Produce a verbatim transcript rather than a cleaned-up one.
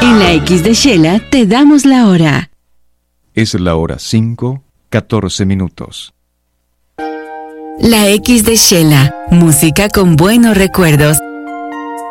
En la X de Shela te damos la hora. Es la hora cinco, catorce minutos. La X de Shela, música con buenos recuerdos